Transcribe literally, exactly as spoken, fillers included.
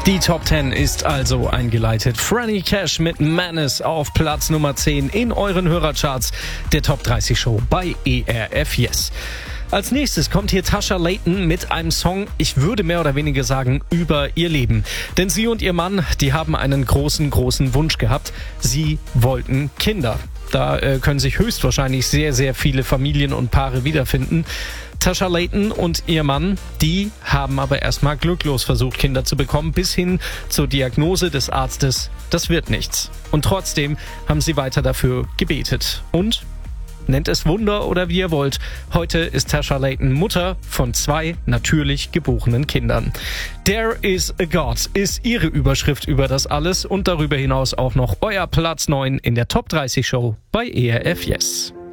Die Top zehn ist also eingeleitet. Franny Cash mit Menace auf Platz Nummer zehn in euren Hörercharts der Top dreißig Show bei E R F Yes. Als nächstes kommt hier Tasha Layton mit einem Song, ich würde mehr oder weniger sagen, über ihr Leben. Denn sie und ihr Mann, die haben einen großen, großen Wunsch gehabt. Sie wollten Kinder. Da äh, können sich höchstwahrscheinlich sehr, sehr viele Familien und Paare wiederfinden. Tasha Layton und ihr Mann, die haben aber erstmal glücklos versucht, Kinder zu bekommen, bis hin zur Diagnose des Arztes, das wird nichts. Und trotzdem haben sie weiter dafür gebetet. Und nennt es Wunder oder wie ihr wollt. Heute ist Tasha Layton Mutter von zwei natürlich geborenen Kindern. There is a God ist ihre Überschrift über das alles und darüber hinaus auch noch euer Platz neun in der Top dreißig Show bei E R F Yes.